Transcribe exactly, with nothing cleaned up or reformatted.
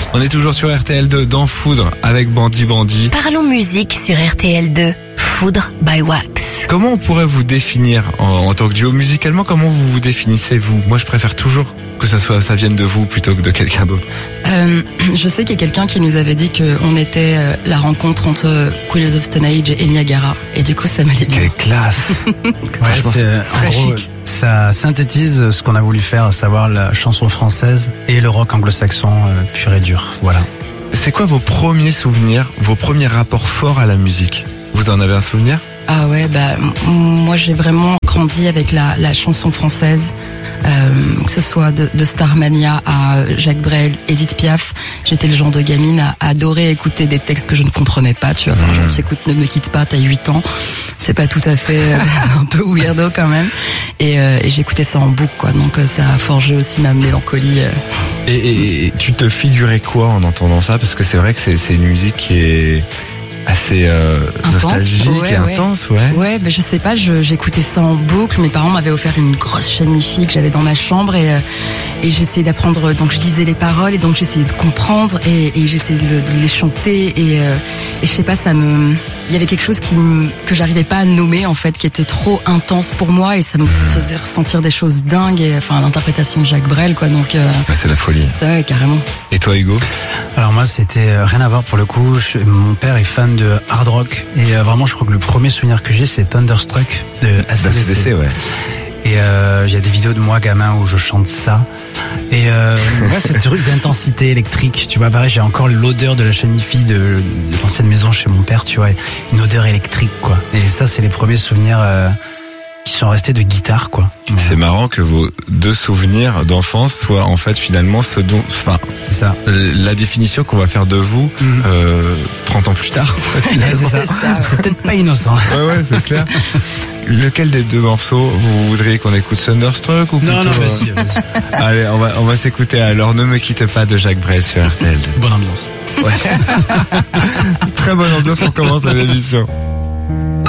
On est toujours sur R T L deux dans Foudre avec Bandi Bandi. Parlons musique sur R T L deux. Foudre by Wax. Comment on pourrait vous définir en, en tant que duo musicalement? Comment vous vous définissez vous? Moi, je préfère toujours que ça soit, ça vienne de vous plutôt que de quelqu'un d'autre. Euh, je sais qu'il y a quelqu'un qui nous avait dit qu'on était euh, la rencontre entre Queens of Stone Age et Niagara. Et du coup, ça m'allait bien. Quelle classe. Ouais, c'est, en gros, ça synthétise ce qu'on a voulu faire, à savoir la chanson française et le rock anglo-saxon euh, pur et dur. Voilà. C'est quoi vos premiers souvenirs, vos premiers rapports forts à la musique? Vous en avez un souvenir? Ah ouais, bah m- moi j'ai vraiment grandi avec la, la chanson française, euh, que ce soit de, de Starmania à Jacques Brel, Edith Piaf. J'étais le genre de gamine à, à adorer écouter des textes que je ne comprenais pas, tu vois. Enfin, genre, j'écoute Ne me quitte pas, t'as huit ans. C'est pas tout à fait euh, un peu weirdo quand même. Et, euh, et j'écoutais ça en boucle, quoi. Donc euh, ça a forgé aussi ma mélancolie. Euh. Et, et, et tu te figurais quoi en entendant ça? Parce que c'est vrai que c'est, c'est une musique qui est assez euh, Intense, nostalgique ouais, et ouais. intense, ouais. Ouais, ben je sais pas, je, j'écoutais ça en boucle. Mes parents m'avaient offert une grosse chaîne hi-fi que j'avais dans ma chambre et, euh, et j'essayais d'apprendre. Donc je lisais les paroles et donc j'essayais de comprendre et, et j'essayais de, de les chanter et, euh, et je sais pas, ça me, il y avait quelque chose qui me, que j'arrivais pas à nommer en fait, qui était trop intense pour moi et ça me faisait ressentir des choses dingues. Et enfin l'interprétation de Jacques Brel, quoi. Donc euh, Bah, c'est la folie. ça, ouais, carrément. Et toi, Hugo? Alors moi, c'était euh, rien à voir pour le coup. Je, mon père est fan de hard rock et euh, vraiment, je crois que le premier souvenir que j'ai, c'est Thunderstruck de A C D C. A C D C, ouais. Et il euh, y a des vidéos de moi gamin où je chante ça. Et euh, ouais, c'est un truc d'intensité électrique. Tu vois, pareil, j'ai encore l'odeur de la chaîne hi-fi de, de l'ancienne maison chez mon père. Tu vois, une odeur électrique, quoi. Et ça, c'est les premiers souvenirs euh, qui sont restés de guitare, quoi. Voilà. C'est marrant que vos deux souvenirs d'enfance soient en fait finalement ce dont, enfin, C'est ça. la définition qu'on va faire de vous Mhm. euh, trente ans plus tard. Ouais, c'est ça. C'est ça, ouais. C'est peut-être pas innocent. Ouais, ouais, c'est clair. Lequel des deux morceaux vous voudriez qu'on écoute, Thunderstruck ou plutôt Non, non, euh, vas-y, vas-y. Allez, on va on va s'écouter alors Ne me quitte pas de Jacques Brel sur R T L deux. Bonne ambiance. Ouais. Très bonne ambiance pour commencer l'émission.